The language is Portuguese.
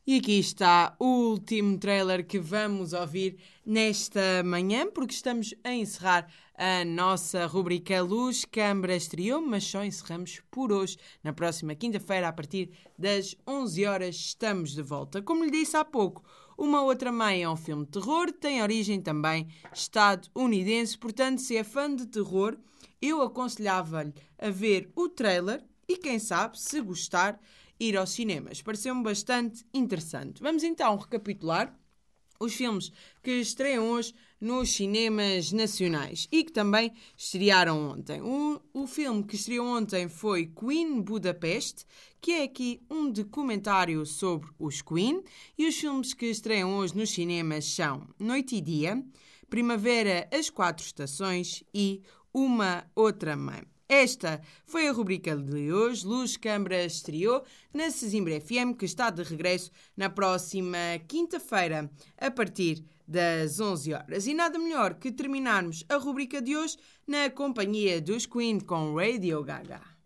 E aqui está o último trailer que vamos ouvir nesta manhã, porque estamos a encerrar a nossa rubrica Luz Câmara Estreou, mas só encerramos por hoje. Na próxima quinta-feira, a partir das 11 horas, estamos de volta. Como lhe disse há pouco, Uma Outra Mãe é um filme de terror, tem origem também estadunidense, portanto, se é fã de terror, eu aconselhava-lhe a ver o trailer e, quem sabe, se gostar, ir aos cinemas. Pareceu-me bastante interessante. Vamos então recapitular os filmes que estreiam hoje nos cinemas nacionais e que também estrearam ontem. O filme que estreou ontem foi Queen Budapeste, que é aqui um documentário sobre os Queen, e os filmes que estreiam hoje nos cinemas são Noite e Dia, Primavera, As Quatro Estações e Uma Outra Mãe. Esta foi a rubrica de hoje. Luz Câmara estreou na Sesimbra FM, que está de regresso na próxima quinta-feira, a partir das 11 horas. E nada melhor que terminarmos a rubrica de hoje na companhia dos Queen com Radio Gaga.